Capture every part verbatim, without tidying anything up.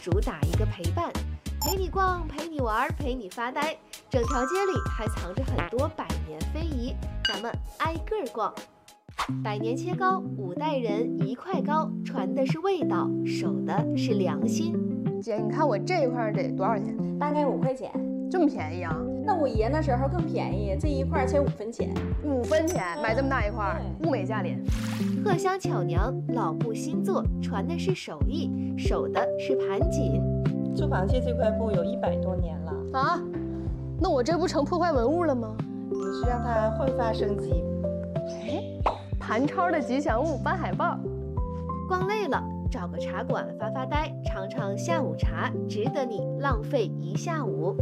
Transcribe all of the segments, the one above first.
主打一个陪伴，陪你逛，陪你玩，陪你发呆。整条街里还藏着很多百年非遗，咱们挨个儿逛。百年切糕，五代人一块糕，传的是味道，守的是良心。 姐，你看我这一块得多少钱？ 大概五块钱。 这么便宜啊？ 那我爷那时候更便宜，这一块才五分钱。 五分钱买这么大一块，物美价廉。 荷香巧娘，老布新做，传的是手艺，守的是盘锦。 做螃蟹这块布有一百多年了啊，那我这不成破坏文物了吗？ 你是让它焕发生机。 哎，韩超的吉祥物搬海报。 逛累了，找个茶馆发发呆，尝尝下午茶，值得你浪费一下午。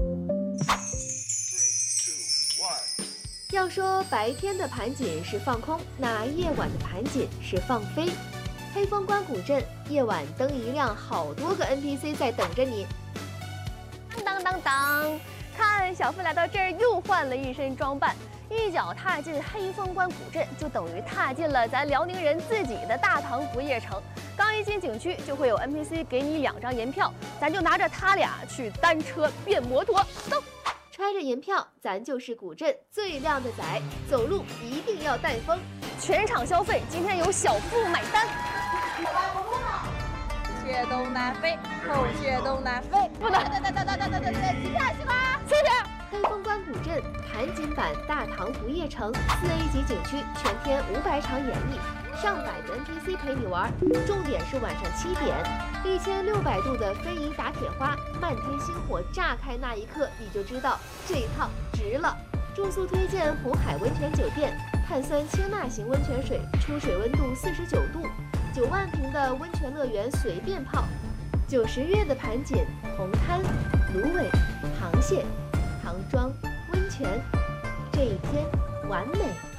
要说白天的盘锦是放空，那夜晚的盘锦是放飞。黑风关古镇，夜晚灯一亮，好多个 N P C 在等着你。 当当当，看小付来到这儿又换了一身装扮，一脚踏进黑风关古镇，就等于踏进了咱辽宁人自己的大唐不夜城。刚一进景区，就会有 N P C 给你两张银票，咱就拿着他俩去单车变摩托，走。 揣着银票，咱就是古镇最靓的仔，走路一定要带风。 全场消费，今天由小付买单。 切东南飞，后切东南飞， 不能。 等等等等等等等等，几片西瓜？ 四片。 黑风关古镇盘锦版大唐不夜城四 A 级景区，全天五百场演绎，上百个 N P C 陪你玩。重点是晚上七点，一千六百度的非遗打铁花，漫天星火炸开那一刻，你就知道这一套值了。住宿推荐红海温泉酒店，碳酸氢钠型温泉水，出水温度四十九度，九万平的温泉乐园随便泡。九十月的盘锦，红滩、芦苇、螃蟹、唐庄、温泉，这一天完美。